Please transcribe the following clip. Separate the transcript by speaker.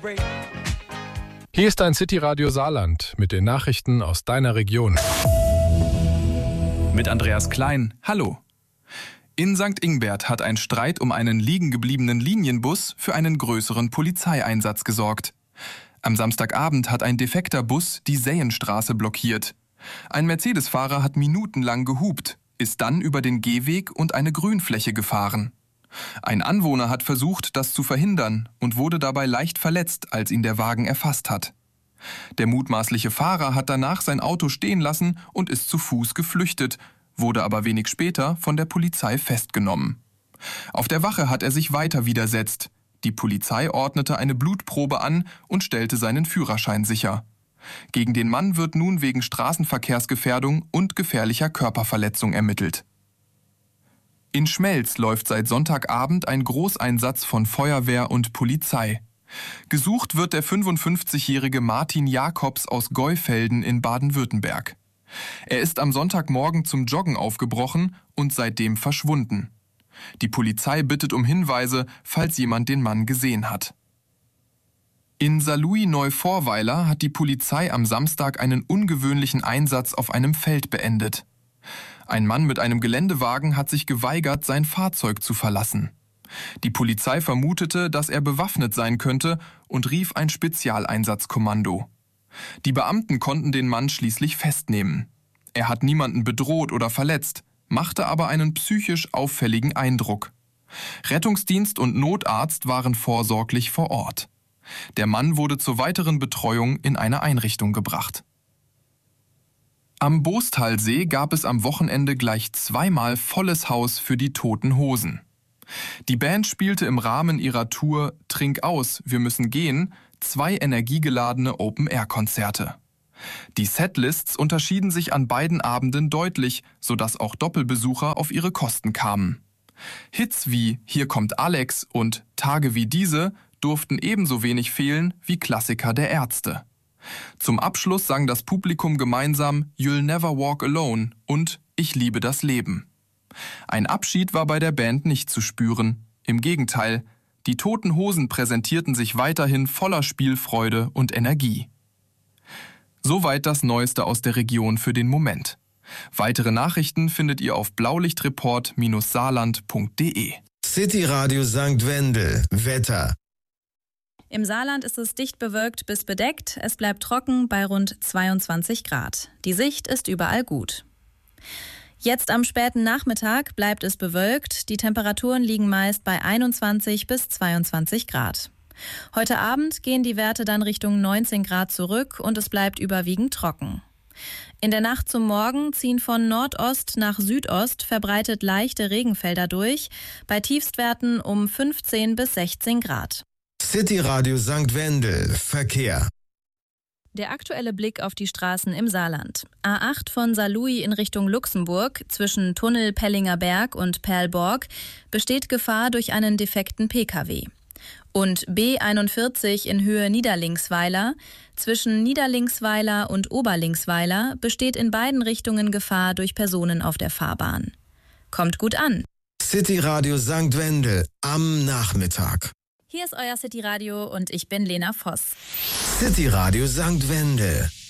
Speaker 1: Hier ist ein City-Radio Saarland mit den Nachrichten aus deiner Region.
Speaker 2: Mit Andreas Klein, hallo. In St. Ingbert hat ein Streit um einen liegen gebliebenen Linienbus für einen größeren Polizeieinsatz gesorgt. Am Samstagabend hat ein defekter Bus die Sähenstraße blockiert. Ein Mercedes-Fahrer hat minutenlang gehupt, ist dann über den Gehweg und eine Grünfläche gefahren. Ein Anwohner hat versucht, das zu verhindern und wurde dabei leicht verletzt, als ihn der Wagen erfasst hat. Der mutmaßliche Fahrer hat danach sein Auto stehen lassen und ist zu Fuß geflüchtet, wurde aber wenig später von der Polizei festgenommen. Auf der Wache hat er sich weiter widersetzt. Die Polizei ordnete eine Blutprobe an und stellte seinen Führerschein sicher. Gegen den Mann wird nun wegen Straßenverkehrsgefährdung und gefährlicher Körperverletzung ermittelt. In Schmelz läuft seit Sonntagabend ein Großeinsatz von Feuerwehr und Polizei. Gesucht wird der 55-jährige Martin Jakobs aus Geufelden in Baden-Württemberg. Er ist am Sonntagmorgen zum Joggen aufgebrochen und seitdem verschwunden. Die Polizei bittet um Hinweise, falls jemand den Mann gesehen hat. In Saarlouis-Neuvorweiler hat die Polizei am Samstag einen ungewöhnlichen Einsatz auf einem Feld beendet. Ein Mann mit einem Geländewagen hat sich geweigert, sein Fahrzeug zu verlassen. Die Polizei vermutete, dass er bewaffnet sein könnte und rief ein Spezialeinsatzkommando. Die Beamten konnten den Mann schließlich festnehmen. Er hat niemanden bedroht oder verletzt, machte aber einen psychisch auffälligen Eindruck. Rettungsdienst und Notarzt waren vorsorglich vor Ort. Der Mann wurde zur weiteren Betreuung in eine Einrichtung gebracht. Am Bostalsee gab es am Wochenende gleich zweimal volles Haus für die Toten Hosen. Die Band spielte im Rahmen ihrer Tour Trink aus, wir müssen gehen 2 energiegeladene Open-Air-Konzerte. Die Setlists unterschieden sich an beiden Abenden deutlich, sodass auch Doppelbesucher auf ihre Kosten kamen. Hits wie Hier kommt Alex und Tage wie diese durften ebenso wenig fehlen wie Klassiker der Ärzte. Zum Abschluss sang das Publikum gemeinsam You'll Never Walk Alone und Ich liebe das Leben. Ein Abschied war bei der Band nicht zu spüren. Im Gegenteil, die Toten Hosen präsentierten sich weiterhin voller Spielfreude und Energie. Soweit das Neueste aus der Region für den Moment. Weitere Nachrichten findet ihr auf blaulichtreport-saarland.de.
Speaker 3: City Radio St. Wendel. Wetter.
Speaker 4: Im Saarland ist es dicht bewölkt bis bedeckt. Es bleibt trocken bei rund 22 Grad. Die Sicht ist überall gut. Jetzt am späten Nachmittag bleibt es bewölkt. Die Temperaturen liegen meist bei 21 bis 22 Grad. Heute Abend gehen die Werte dann Richtung 19 Grad zurück und es bleibt überwiegend trocken. In der Nacht zum Morgen ziehen von Nordost nach Südost verbreitet leichte Regenfelder durch, bei Tiefstwerten um 15 bis 16 Grad.
Speaker 3: City Radio St. Wendel. Verkehr.
Speaker 4: Der aktuelle Blick auf die Straßen im Saarland. A8 von Saarlouis in Richtung Luxemburg zwischen Tunnel Pellinger Berg und Perlborg besteht Gefahr durch einen defekten Pkw. Und B41 in Höhe Niederlingsweiler zwischen Niederlingsweiler und Oberlingsweiler besteht in beiden Richtungen Gefahr durch Personen auf der Fahrbahn. Kommt gut an.
Speaker 3: City Radio St. Wendel am Nachmittag.
Speaker 4: Hier ist euer City Radio und ich bin Lena Voss.
Speaker 3: City Radio St. Wendel.